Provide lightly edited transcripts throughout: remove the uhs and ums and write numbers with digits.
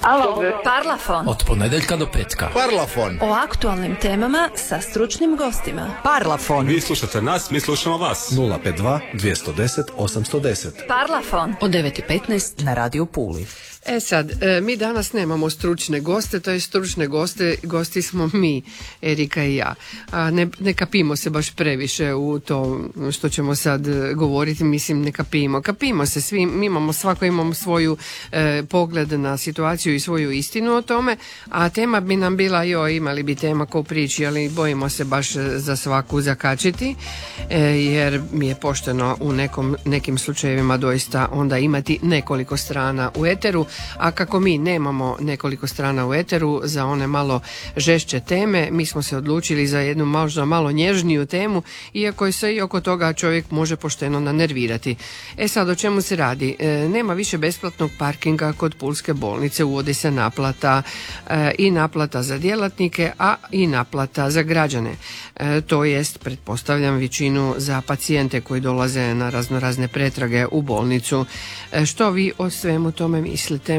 Alo. Parlafon. Od ponedjeljka do petka. Parlafon. O aktualnim temama sa stručnim gostima. Parlafon. Vi slušate nas, mi slušamo vas. 052 210 810. Parlafon. Od 9:15 na Radio Puli. Sad, mi danas nemamo stručne goste, to je stručne gosti smo mi, Erika i ja. Ne kapimo se baš previše u to što ćemo sad govoriti, mislim ne kapimo se svi, svako imamo svoju pogled na situaciju i svoju istinu o tome, a tema bi nam bila, imali bi tema ko priči, ali bojimo se baš za svaku zakačiti, jer mi je pošteno u nekim slučajevima doista onda imati nekoliko strana u eteru. A kako mi nemamo nekoliko strana u eteru za one malo žešće teme, mi smo se odlučili za jednu možda malo nježniju temu, iako se i oko toga čovjek može pošteno nanervirati. Sad, o čemu se radi? Nema više besplatnog parkinga kod Pulske bolnice, uvodi se naplata i naplata za djelatnike, a i naplata za građane. To jest, pretpostavljam, većinu za pacijente koji dolaze na razne pretrage u bolnicu. Što vi o svemu tome mislite?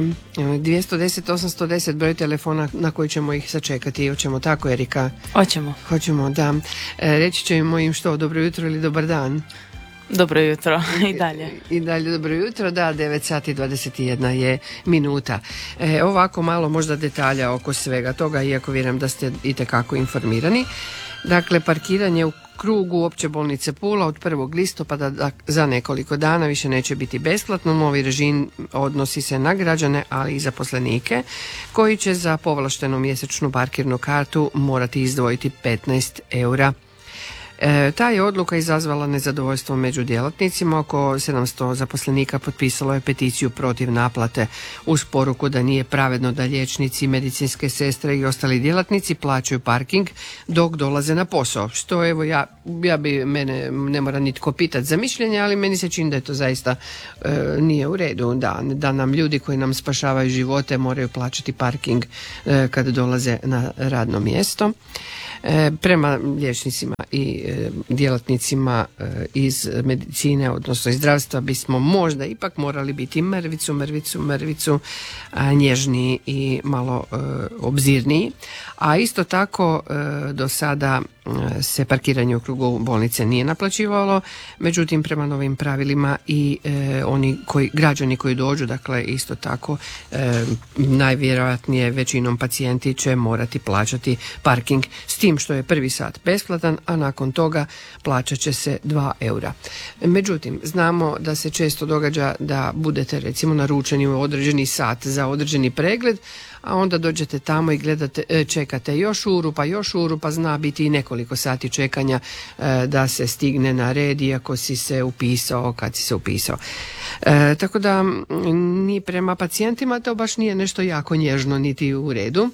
210 810 broj telefona na koji ćemo ih sačekati. Hoćemo tako, Erika? Hoćemo, da. Reći ćemo im što, dobro jutro ili dobar dan? Dobro jutro, i dalje. I dalje dobro jutro, da, 9 sati 21 je minuta. Ovako malo možda detalja oko svega toga, iako vjerujem da ste itekako informirani. Dakle, parkiranje u krugu Opće bolnice Pula od 1. listopada za nekoliko dana više neće biti besplatno. Novi režim odnosi se na građane, ali i zaposlenike, koji će za povlaštenu mjesečnu parkirnu kartu morati izdvojiti 15 eura. Ta je odluka izazvala nezadovoljstvo među djelatnicima. Oko 700 zaposlenika potpisalo je peticiju protiv naplate uz poruku da nije pravedno da liječnici, medicinske sestre i ostali djelatnici plaćaju parking dok dolaze na posao. Što evo ja bi, mene ne mora nitko pitati za mišljenje, ali meni se čini da je to zaista nije u redu. Da nam ljudi koji nam spašavaju živote moraju plaćati parking kad dolaze na radno mjesto. Prema liječnicima i djelatnicima iz medicine, odnosno iz zdravstva, bismo možda ipak morali biti mrvicu nježniji i malo obzirniji. A isto tako do sada se parkiranje u krugu bolnice nije naplaćivalo, međutim prema novim pravilima i građani koji dođu, dakle isto tako najvjerojatnije većinom pacijenti će morati plaćati parking, s tim što je prvi sat besplatan, a nakon toga plaćat će se 2 eura. Međutim, znamo da se često događa da budete recimo naručeni u određeni sat za određeni pregled, a onda dođete tamo i čekate još uru, pa zna biti i nekoliko sati čekanja da se stigne na red, iako si se upisao kad si se upisao. Tako da ni prema pacijentima to baš nije nešto jako nježno niti u redu.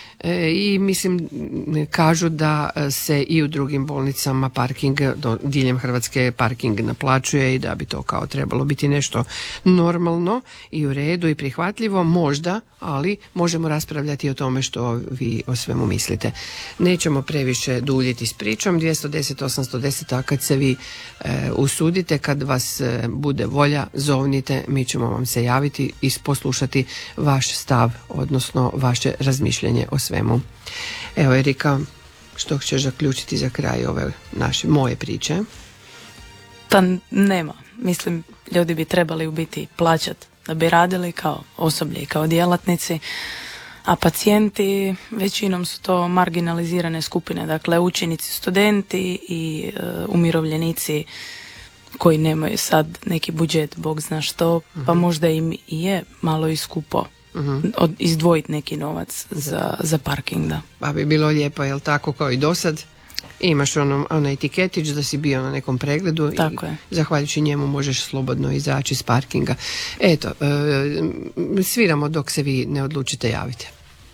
I mislim, kažu da se i u drugim bolnicama parking, diljem Hrvatske parking naplaćuje i da bi to kao trebalo biti nešto normalno i u redu i prihvatljivo, možda, ali možemo raspravljati o tome što vi o svemu mislite. Nećemo previše duljiti s pričom. 210 810, a kad se vi usudite, kad vas bude volja, zovnite, mi ćemo vam se javiti i poslušati vaš stav, odnosno vaše razmišljanje o svemu. Evo, Erika, što ćeš zaključiti za kraj ove moje priče? Pa nema. Mislim, ljudi bi trebali u biti plaćati da bi radili kao osoblje i kao djelatnici, a pacijenti većinom su to marginalizirane skupine, dakle učenici, studenti i umirovljenici koji nemaju sad neki budžet, bog zna što, pa možda im i je malo i skupo izdvojiti neki novac za parking, da. Pa bi bilo lijepo, jel tako, kao i dosad? Imaš onaj etiketić da si bio na nekom pregledu i zahvaljujući njemu možeš slobodno izaći iz parkinga. Eto, sviramo dok se vi ne odlučite javiti.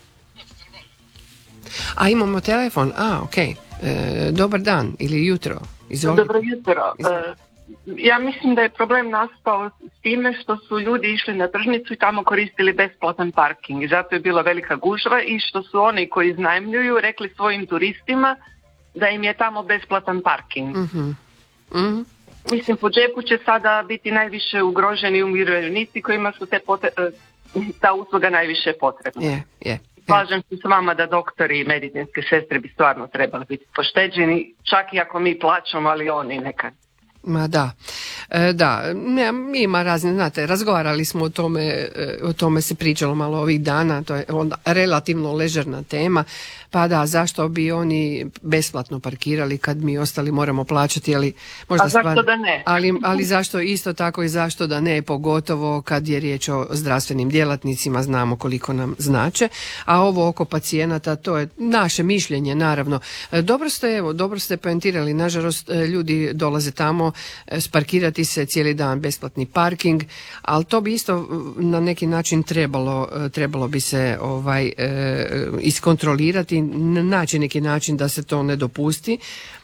A imamo telefon, ok. Dobar dan ili jutro. Izvolite. Dobro jutro. Ja mislim da je problem nastao s time što su ljudi išli na tržnicu i tamo koristili besplatan parking. Zato je bila velika gužva i što su oni koji iznajmljuju rekli svojim turistima da im je tamo besplatan parking. Mislim, po džepu će sada biti najviše ugroženi umirovljenici kojima su te ta usluga najviše potrebna. Je. Slažem se s vama da doktori i medicinske sestre bi stvarno trebali biti pošteđeni, čak i ako mi plaćamo, ali oni nekad. Ma da, ima razne, znate, razgovarali smo o tome se pričalo malo ovih dana, to je onda relativno ležerna tema, pa da, zašto bi oni besplatno parkirali kad mi ostali moramo plaćati, ali možda a zašto da ne? Ali zašto isto tako i zašto da ne, pogotovo kad je riječ o zdravstvenim djelatnicima, znamo koliko nam znače, a ovo oko pacijenata, to je naše mišljenje, naravno. Dobro ste poentirali, nažalost ljudi dolaze tamo sparkirati se cijeli dan, besplatni parking, ali to bi isto na neki način trebalo bi se iskontrolirati, naći neki način da se to ne dopusti,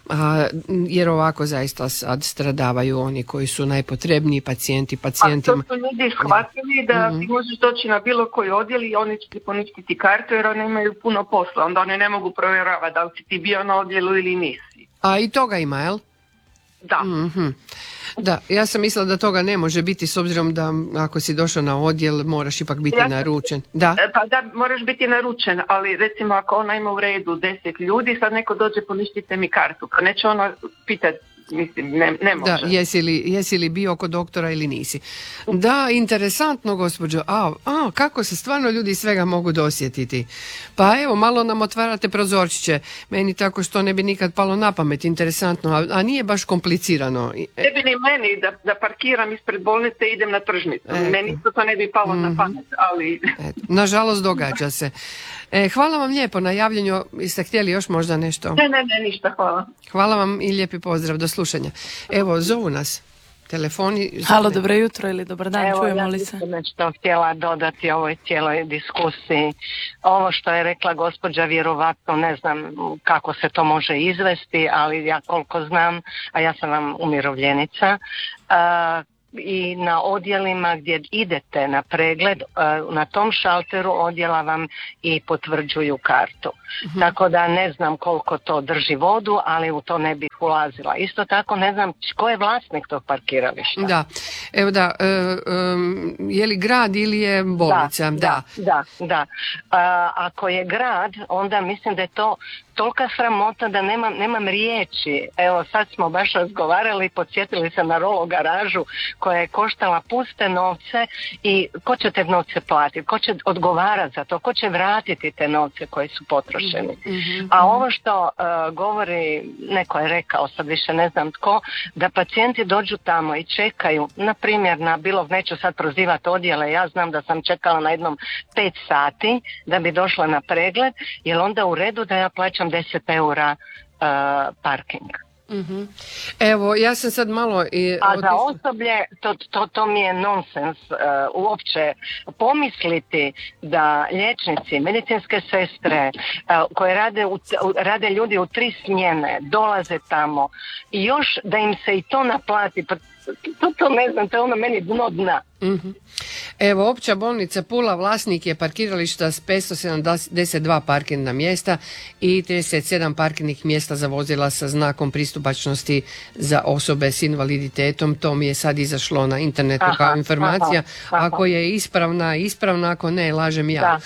jer ovako zaista sad stradavaju oni koji su najpotrebniji, pacijentima. A to su ljudi shvatili da ti možeš doći na bilo koji odjel i oni će ti poništiti kartu jer oni imaju puno posla, onda oni ne mogu provjeravati da li si ti bio na odjelu ili nisi. A i toga ima, jel? Da. Da, ja sam mislila da toga ne može biti s obzirom da ako si došao na odjel moraš ipak biti naručen. Da. Pa da, moraš biti naručen, ali recimo ako ona ima u redu 10 ljudi, sad neko dođe poništite mi kartu, pa neće ona pitati, mislim, ne može. Da, jesi li bio kod doktora ili nisi. Da, interesantno gospođo, kako se stvarno ljudi svega mogu dosjetiti. Pa evo, malo nam otvarate prozorčiće, meni tako što ne bi nikad palo na pamet, interesantno, a nije baš komplicirano. Ne bi ni meni da parkiram ispred bolnice i idem na tržnicu, meni to ne bi palo na pamet, ali... Nažalost događa se. Hvala vam lijepo na javljanju, ste htjeli još možda nešto? Ne, ništa, hvala. Hvala vam i lijepi pozdrav, do slušanja. Evo, zovu nas telefoni. Halo, dobro jutro ili dobar dan, čujemo li se? Evo, ja bih nešto htjela dodati ovoj cijeloj diskusiji. Ovo što je rekla gospođa, vjerovatno ne znam kako se to može izvesti, ali ja koliko znam, a ja sam vam umirovljenica, i na odjelima gdje idete na pregled, na tom šalteru odjela vam i potvrđuju kartu. Tako da ne znam koliko to drži vodu, ali u to ne bih ulazila. Isto tako ne znam ko je vlasnik tog parkirališta. Da, evo da, je li grad ili je bolnica? Da. Ako je grad, onda mislim da je to tolika sramota da nemam riječi. Evo sad smo baš razgovarali, podsjetili se na Rolo garažu koja je koštala puste novce i ko će te novce platiti, ko će odgovarati za to, ko će vratiti te novce koji su potrošeni. A ovo što govori, neko je rekao, sad više ne znam tko, da pacijenti dođu tamo i čekaju, na primjer neću sad prozivati odjele, ja znam da sam čekala na jednom 5 sati da bi došla na pregled, jer onda u redu da ja plaćam 10 eura parking. Evo, ja sam sad malo... A za osoblje, to mi je nonsens uopće pomisliti da liječnici, medicinske sestre koje rade ljudi u 3 smjene, dolaze tamo i još da im se i to naplati, pa to ne znam, to je ono meni dno dna. Evo, Opća bolnica Pula vlasnik je parkirališta s 572 parkirna mjesta i 37 parkirnih mjesta za vozila sa znakom pristupačnosti za osobe s invaliditetom. To mi je sad izašlo na internetu kao informacija. Ako je ispravna, ako ne, lažem ja.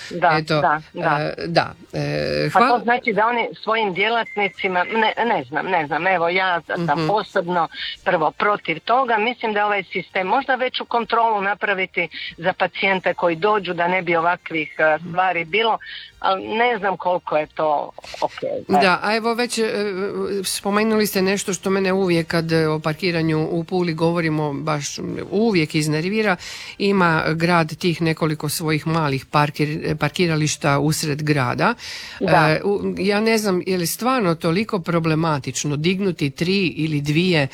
Da. Pa to znači da oni svojim djelatnicima, ne znam, evo ja sam osobno prvo protiv toga, mislim da ovaj sistem možda veću kontrolu napraviti za pacijente koji dođu, da ne bi ovakvih stvari bilo, ali ne znam koliko je to ok. Da, a evo već spomenuli ste nešto što mene uvijek kad o parkiranju u Puli govorimo baš uvijek iznervira. Ima grad tih nekoliko svojih malih parkirališta usred grada. Ja ne znam je li stvarno toliko problematično dignuti 3 ili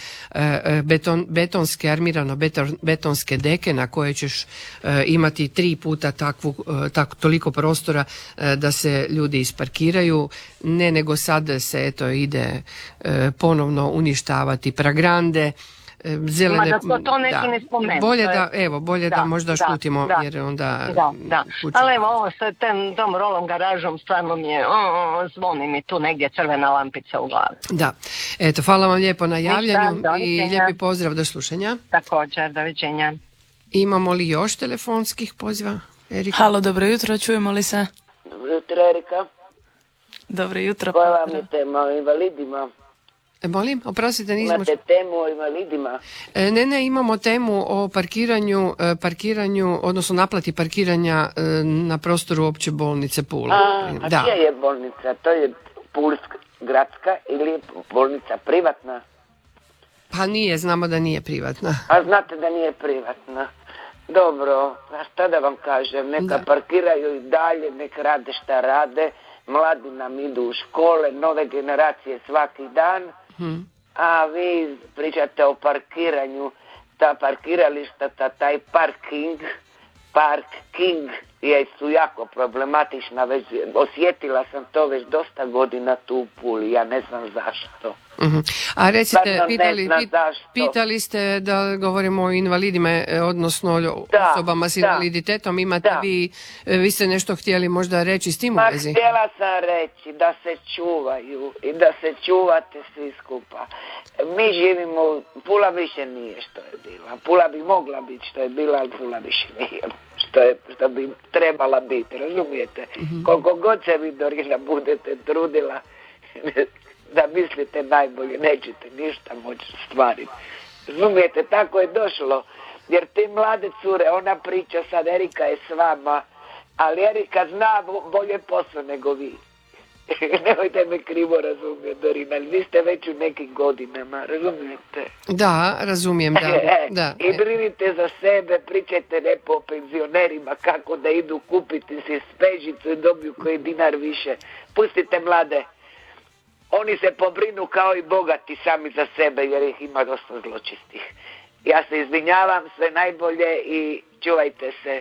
2 betonske, armirano betonske deke na koje ćeš imati 3 puta toliko prostora da se ljudi isparkiraju, nego sad se ide ponovno uništavati pragrande, zelene... To neki ne spomenu. Bolje da možda šutimo, jer onda... Da. Ali evo ovo sa tom Rolom garažom stvarno mi je, zvoni mi tu negdje crvena lampica u glavi. Da, eto, hvala vam lijepo na javljanju i lijepi pozdrav, do slušanja. Također, doviđenja. Imamo li još telefonskih poziva? Erika. Halo, dobro jutro, čujemo li se? Dobro jutro, Erika. Dobro jutro. Koja vam je tema o invalidima? Molim, oprostite, nismo... Imate temu o invalidima? Ne, imamo temu o parkiranju, odnosno naplati parkiranja na prostoru opće bolnice Pula. A čija je bolnica? To je Pulska gradska ili je bolnica privatna? Pa nije, znamo da nije privatna. A znate da nije privatna. Dobro, a šta da vam kažem, neka parkiraju i dalje, nek rade šta rade, mladi nam idu u škole, nove generacije svaki dan, a vi pričate o parkiranju, ta parkirališta, taj parking su jako problematična, već osjetila sam to već dosta godina tu u Puli, ja ne znam zašto. A recite, pitali ste da govorimo o invalidima, odnosno osobama s invaliditetom, imate vi ste nešto htjeli možda reći s tim u vezi? Htjela sam reći da se čuvaju i da se čuvate svi skupa. Mi živimo, Pula više nije što je bila. Pula bi mogla biti što je bila, ali Pula više nije što bi trebala biti, razumijete? Koliko god se vi, Dorina, budete trudila da mislite najbolje, nećete ništa moći stvariti. Razumijete, tako je došlo. Jer te mlade cure, ona priča sad, Erika je s vama, ali Erika zna bolje posao nego vi. Nemojte me krivo razumjeti, Dorina, ali vi ste već u nekim godinama, razumijete? Da, razumijem, da. I brinite za sebe, pričajte lijepo o penzionerima, kako da idu kupiti si spežicu i dobiju koji dinar više. Pustite mlade. Oni se pobrinu kao i bogati sami za sebe jer ih ima dosta zločistih. Ja se izvinjavam, sve najbolje i čuvajte se.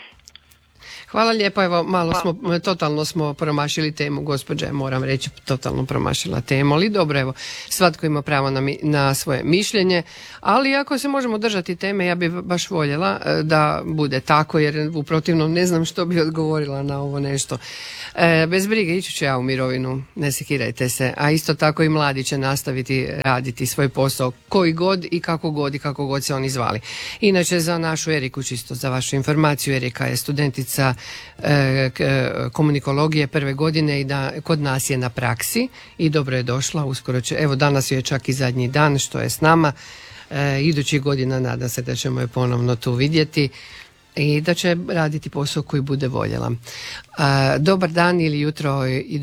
Hvala lijepo, evo totalno smo promašili temu, gospođa je, moram reći, totalno promašila temu, ali dobro, evo, svatko ima pravo na svoje mišljenje, ali ako se možemo držati teme, ja bih baš voljela da bude tako, jer u protivnom ne znam što bi odgovorila na ovo nešto. Bez brige, ići ću ja u mirovinu, ne sekirajte se, a isto tako i mladi će nastaviti raditi svoj posao koji god i kako god se oni zvali. Inače, za našu Eriku, čisto za vašu informaciju, Erika je studentica komunikologije prve godine i da kod nas je na praksi i dobro je došla, uskoro će, evo danas je čak i zadnji dan što je s nama, idućih godina nadam se da ćemo je ponovno tu vidjeti i da će raditi posao koji bude voljela. Dobar dan ili jutro